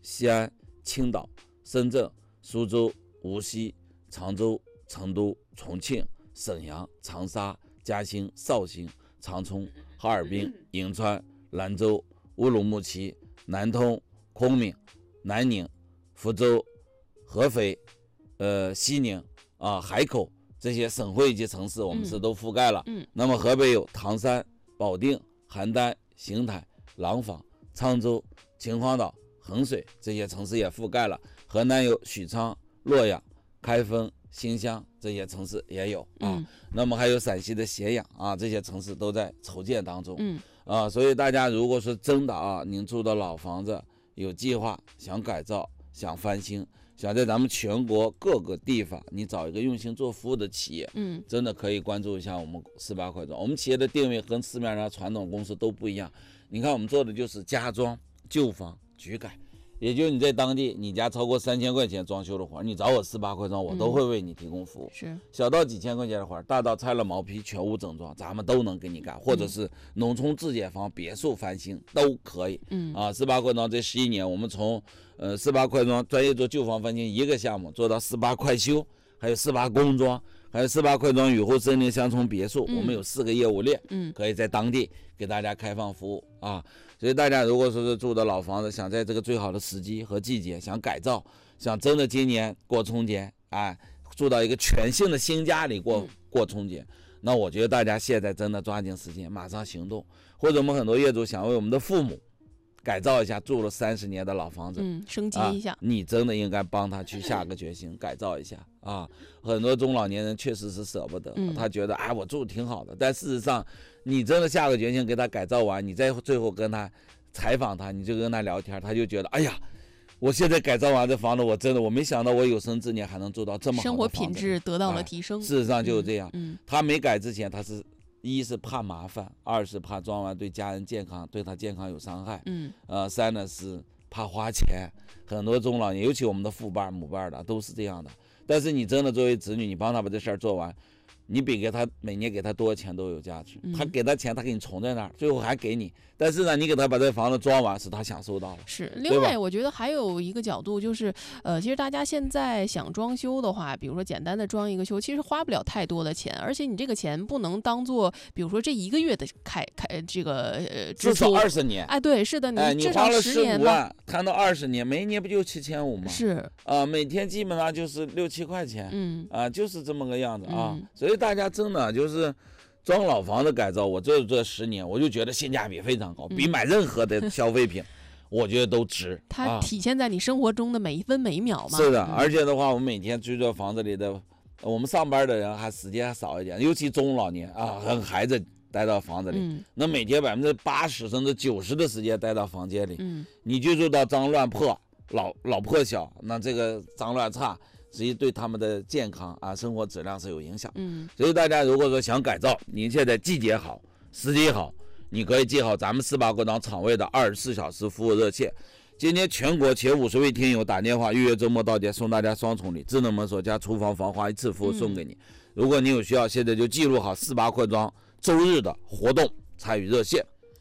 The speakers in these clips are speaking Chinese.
西安、青岛、深圳、苏州、无锡、常州、成都、重庆、沈阳、长沙、嘉兴、绍兴、长春、哈尔滨、银川、兰州、乌鲁木齐、南通、昆明、南宁、福州、合肥、西宁海口这些省会级城市我们是都覆盖了。那么河北有唐山、保定、邯郸、邢台、廊坊、沧州、秦皇岛、衡水这些城市也覆盖了。河南有许昌、洛阳、开封、新乡这些城市也有那么还有陕西的咸阳这些城市都在筹建当中。所以大家如果说真的您住的老房子有计划想改造、想翻新、想在咱们全国各个地方你找一个用心做服务的企业，真的可以关注一下我们48块庄。我们企业的定位跟市面上传统公司都不一样。你看我们做的就是家装、旧房、局改，也就是你在当地你家超过3000块钱装修的活，你找我48块庄，我都会为你提供服务。 是小到几千块钱的活，大到拆了毛坯全屋整装，咱们都能给你干，或者是农村自建房、别墅翻新都可以。48块庄这11年，我们从48块庄专业做旧房翻新一个项目做到48快修，还有48工装，还有48块庄雨后森林乡村别墅，我们有4个业务链，可以在当地给大家开放服务所以大家如果说是住的老房子，想在这个最好的时机和季节想改造，想真的今年过春节住到一个全新的新家里过春节，那我觉得大家现在真的抓紧时间马上行动。或者我们很多业主想为我们的父母改造一下住了30年的老房子， 升级一下你真的应该帮他去下个决心改造一下很多中老年人确实是舍不得，他觉得我住挺好的，但事实上你真的下个决心给他改造完，你再最后跟他采访他，你就跟他聊天，他就觉得我现在改造完这房子，我没想到我有生之年还能做到这么好的生活品质得到了提升。 事实上就是这样，他没改之前，他是一是怕麻烦，二是怕装完对家人健康对他健康有伤害，三呢是怕花钱。很多中老年尤其我们的父辈母辈的都是这样的。但是你真的作为子女，你帮他把这事儿做完，你比给他每年给他多少钱都有价值。他给他钱，他给你存在那儿，最后还给你，但是呢，你给他把这房子装完，是他享受到了。 是，另外我觉得还有一个角度就是，其实大家现在想装修的话，比如说简单的装一个修，其实花不了太多的钱，而且你这个钱不能当做，比如说这1个月的这个支出， 至少20年。 对，是的， 你至少10年吧。 15万，摊到20年，每一年不就7500吗？ 是每天基本上就是6、7块钱，就是这么个样子所以大家真的就是装老房的改造，我这10年，我就觉得性价比非常高，比买任何的消费品，我觉得都值。 它体现在你生活中的每一分每一秒嘛。 是的，而且的话，我们每天居住房子里的，我们上班的人时间还少一点，尤其中老年和孩子待到房子里，那每天80%甚至90%的时间待到房间里，你居住到脏乱破、老破小，那这个脏乱差。实际对他们的健康生活质量是有影响。所以大家如果说想改造，您现在季节好、时机好，你可以记好咱们48块庄厂位的24小时服务热线。今天全国前50位听友打电话预约周末到店，送大家双重礼，智能门锁加厨房防滑1次服务送给你。如果你有需要，现在就记录好48块庄周日的活动参与热线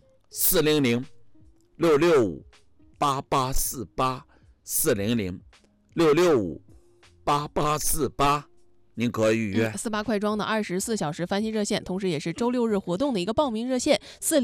400-665-8848，400-665-8848，您可以预约。 48块庄的24小时翻新热线，同时也是周6日活动的一个报名热线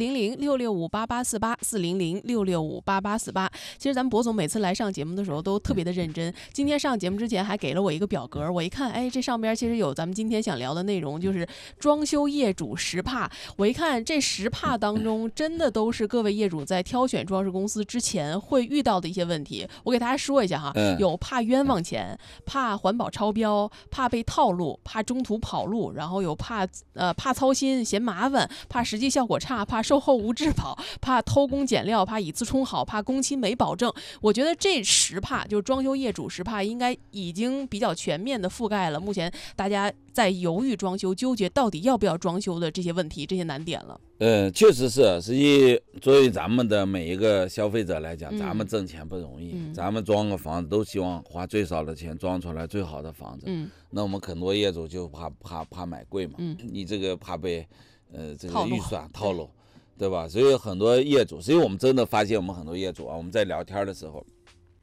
，400-665-8848，400-665-8848。其实咱们博总每次来上节目的时候都特别的认真，今天上节目之前还给了我一个表格，我一看，这上边其实有咱们今天想聊的内容，就是装修业主10怕。我一看这10怕当中，真的都是各位业主在挑选装饰公司之前会遇到的一些问题。我给大家说一下哈，有怕冤枉钱，怕环保超标，怕被套路，怕中途跑路，然后有怕操心嫌麻烦，怕实际效果差，怕售后无质保，怕偷工减料，怕以次充好，怕工期没保证。我觉得这10怕就是装修业主10怕应该已经比较全面的覆盖了目前大家在犹豫装修纠结到底要不要装修的这些问题这些难点了。 确实是，实际作为咱们的每一个消费者来讲，咱们挣钱不容易，咱们装个房子都希望花最少的钱装出来最好的房子。那我们很多业主就怕买贵嘛，你这个怕被这个预算套路，对吧？所以很多业主，所以我们真的发现我们很多业主我们在聊天的时候，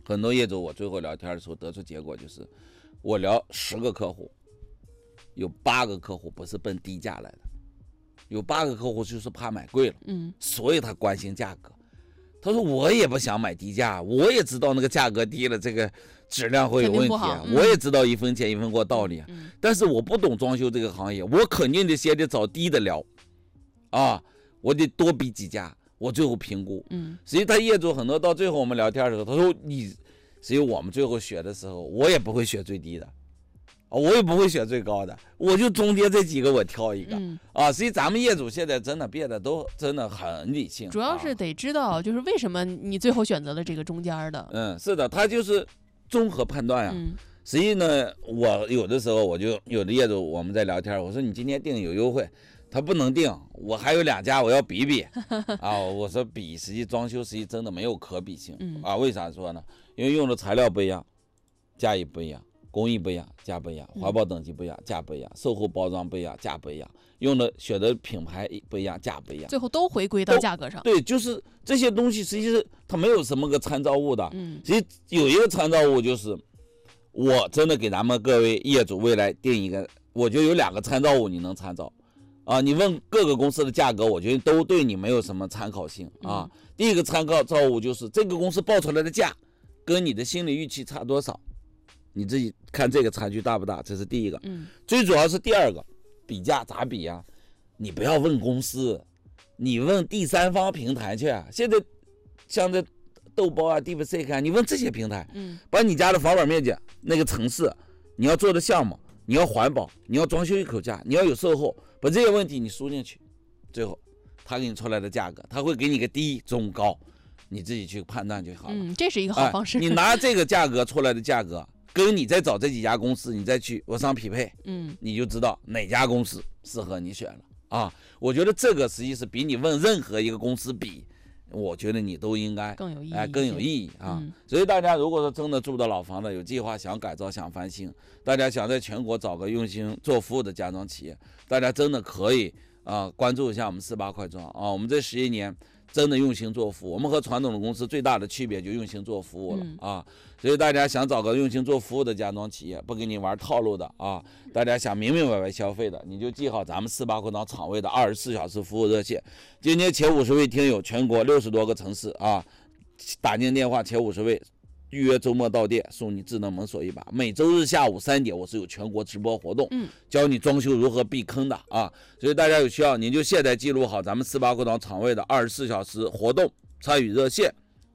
很多业主我最后聊天的时候得出结果就是，我聊10个客户，有8个客户不是奔低价来的，有8个客户就是怕买贵了，所以他关心价格。他说我也不想买低价，我也知道那个价格低了，这个质量会有问题，我也知道1分钱1分货道理，但是我不懂装修这个行业，我肯定得先得找低的聊，啊，我得多比几家，我最后评估。所以他业主很多到最后我们聊天的时候，他说所以我们最后选的时候，我也不会选最低的。我也不会选最高的，我就中间这几个我挑一个，所以咱们业主现在真的变得都真的很理性， 主要是得知道就是为什么你最后选择了这个中间的。 是的，他就是综合判断呀。实际呢，我有的时候我就有的业主我们在聊天，我说你今天订有优惠，他不能订，我还有2家我要比比我说比实际装修实际真的没有可比性为啥说呢？因为用的材料不一样，价也不一样。工艺不一样，价不一样；环保等级不一样，价不一样；售后包装不一样，价不一样；用的选的品牌不一样，价不一样。 最后都回归到价格上。 对，就是这些东西，实际是它没有什么个参照物的。其实有一个参照物就是，我真的给咱们各位业主未来定一个，我觉得有2个参照物你能参照你问各个公司的价格，我觉得都对你没有什么参考性第一个参考照物就是这个公司报出来的价跟你的心理预期差多少。你自己看这个差距大不大，这是第一个。最主要是第2个，比价咋比啊？你不要问公司，你问第三方平台去现在像这豆包DeepSeek你问这些平台，把你家的房本面积、那个城市，你要做的项目，你要环保，你要装修一口价，你要有售后，把这些问题你输进去，最后他给你出来的价格，他会给你个低、中、高，你自己去判断就好了。 这是一个好方式。 你拿这个价格出来的价格。跟你再找这几家公司，你再去我上匹配，你就知道哪家公司适合你选了我觉得这个实际是比你问任何一个公司比，我觉得你都应该更有意义所以大家如果说真的住的老房子，有计划想改造想翻新，大家想在全国找个用心做服务的家装企业，大家真的可以关注一下我们48块装我们这11年。真的用心做服务，我们和传统的公司最大的区别就用心做服务了所以大家想找个用心做服务的家装企业，不给你玩套路的大家想明明白白消费的，你就记好咱们48块装厂卫的24小时服务热线。今天前50位听友，全国60多个城市打进电话前50位。预约周末到店送你智能门锁1把，每周日下午3点我是有全国直播活动，教你装修如何避坑的所以大家有需要您就现在记录好咱们48块装厂卫的24小时活动参与热线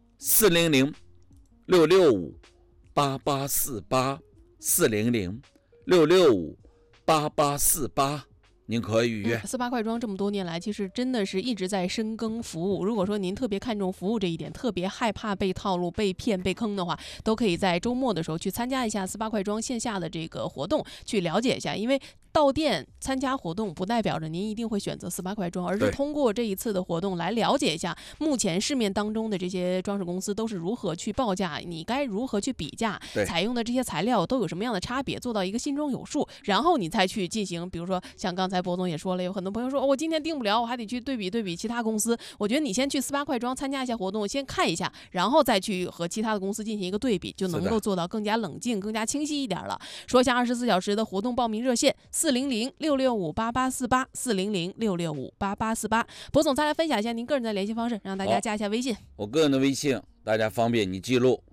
400-665-8848，400-665-8848，您可以预约。 48块装这么多年来，其实真的是一直在深耕服务。如果说您特别看重服务这一点，特别害怕被套路、被骗、被坑的话，都可以在周末的时候去参加一下48块装线下的这个活动，去了解一下。因为到店参加活动不代表着您一定会选择48块装，而是通过这一次的活动来了解一下目前市面当中的这些装饰公司都是如何去报价，你该如何去比价，采用的这些材料都有什么样的差别，做到一个心中有数，然后你再去进行，比如说像刚才博总也说了，有很多朋友说我今天订不了，我还得去对比其他公司。我觉得你先去48块装参加一下活动，先看一下，然后再去和其他的公司进行一个对比，就能够做到更加冷静、更加清晰一点了。说一下24小时的活动报名热线：400-665-8848，400-665-8848。博总再来分享一下您个人的联系方式，让大家加一下微信。 我个人的微信大家方便你记录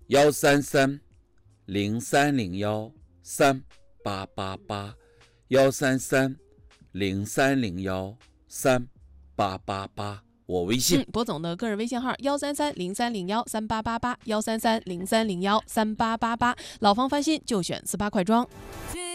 133-0301-38881，133-0301-3888，我微信。 博总的个人微信号133-0301-3888，133-0301-3888。老房翻新就选48块装。